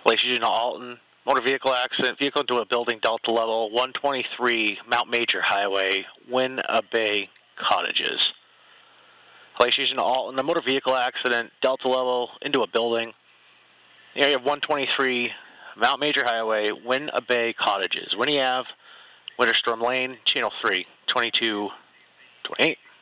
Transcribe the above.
Lake Region Alton, motor vehicle accident, vehicle into a building, Delta level, 123 Mount Major Highway, Winna Bay Cottages. Lake Region Alton, a motor vehicle accident, Delta level, into a building, area of 123 Mount Major Highway, Winna Bay Cottages, Winnie Ave, Winter Storm Lane, Channel 3, 2228.